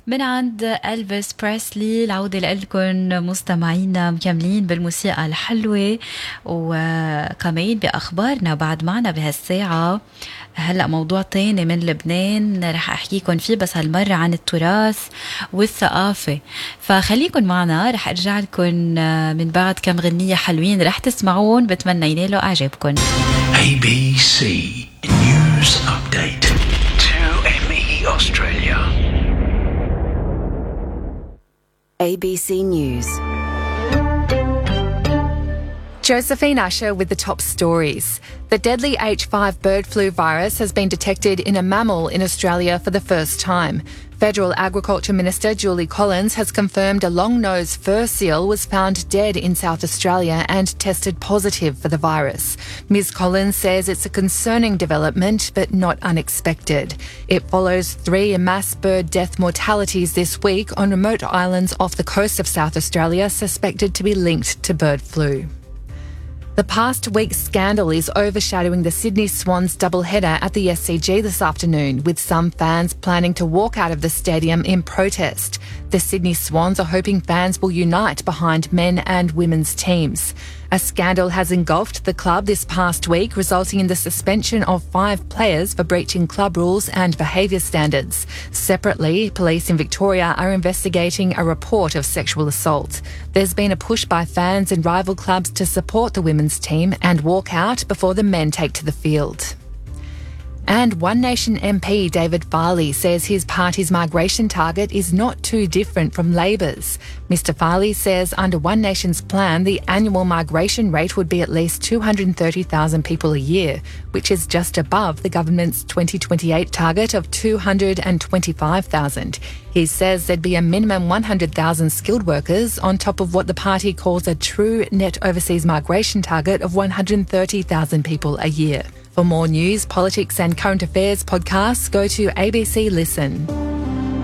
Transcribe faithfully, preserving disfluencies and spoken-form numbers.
من عند ألفيس بريسلي. العودة لكم مستمعينا مكملين بالموسيقى الحلوة وكمان بأخبارنا بعد معنا بهالساعة. هلأ موضوع تاني من لبنان رح أحكيكم فيه، بس هالمرة عن التراث والثقافة، فخليكن معنا. رح أرجع لكم من بعد كم غنية حلوين رح تسمعون، بتمنى ينالوا أعجابكم. A B C News Update to M E Australia. A B C News. Josephine Usher with the top stories. The deadly H five bird flu virus has been detected in a mammal in Australia for the first time. Federal Agriculture Minister Julie Collins has confirmed a long-nosed fur seal was found dead in South Australia and tested positive for the virus. Miz Collins says it's a concerning development but not unexpected. It follows three mass bird death mortalities this week on remote islands off the coast of South Australia suspected to be linked to bird flu. The past week's scandal is overshadowing the Sydney Swans doubleheader at the S C G this afternoon, with some fans planning to walk out of the stadium in protest. The Sydney Swans are hoping fans will unite behind men and women's teams. A scandal has engulfed the club this past week, resulting in the suspension of five players for breaching club rules and behaviour standards. Separately, police in Victoria are investigating a report of sexual assault. There's been a push by fans and rival clubs to support the women's team and walk out before the men take to the field. And One Nation M P David Farley says his party's migration target is not too different from Labor's. Mister Farley says under One Nation's plan, the annual migration rate would be at least two hundred thirty thousand people a year, which is just above the government's twenty twenty-eight target of two hundred twenty-five thousand. He says there'd be a minimum one hundred thousand skilled workers on top of what the party calls a true net overseas migration target of one hundred thirty thousand people a year. For more news, politics and current affairs podcasts, go to A B C Listen.